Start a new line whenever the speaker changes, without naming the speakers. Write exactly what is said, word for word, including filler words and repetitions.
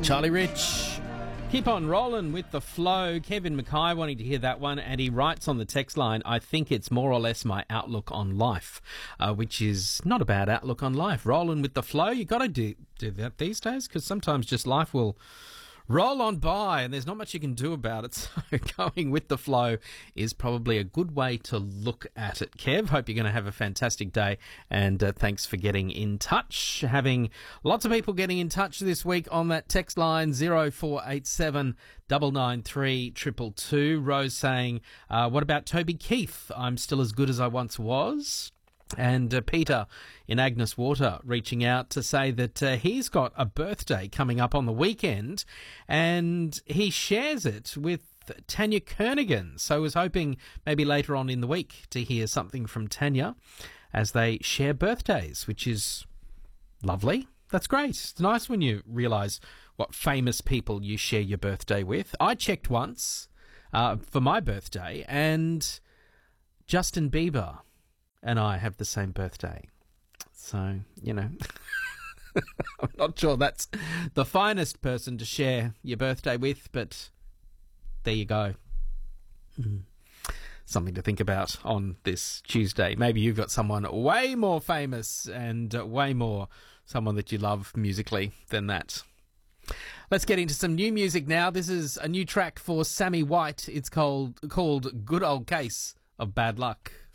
Charlie Rich. Keep on rolling with the flow. Kevin Mackay wanting to hear that one, and he writes on the text line, I think it's more or less my outlook on life, uh, which is not a bad outlook on life. Rolling with the flow, you got to do, do that these days, because sometimes just life will roll on by and there's not much you can do about it. So going with the flow is probably a good way to look at it. Kev, hope you're going to have a fantastic day, and uh, thanks for getting in touch. Having lots of people getting in touch this week on that text line zero four eight seven nine nine three two two two. Rose saying, uh, what about Toby Keith? I'm still as good as I once was. And uh, Peter in Agnes Water reaching out to say that uh, he's got a birthday coming up on the weekend, and he shares it with Tanya Kernigan. So I was hoping maybe later on in the week to hear something from Tanya as they share birthdays, which is lovely. That's great. It's nice when you realise what famous people you share your birthday with. I checked once uh, for my birthday, and Justin Bieber and I have the same birthday. So, you know, I'm not sure that's the finest person to share your birthday with, but there you go. Mm. Something to think about on this Tuesday. Maybe you've got someone way more famous and uh, way more someone that you love musically than that. Let's get into some new music now. This is a new track for Sammy White. It's called, called Good Old Case of Bad Luck.